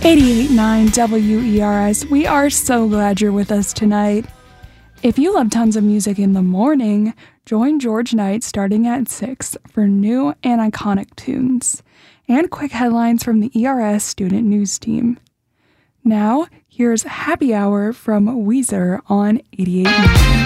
88.9 WERS, we are so glad you're with us tonight. If you love tons of music in the morning, join George Knight starting at 6 for new and iconic tunes, and quick headlines from the ERS Student News Team. Now, here's Happy Hour from Weezer on 88.9.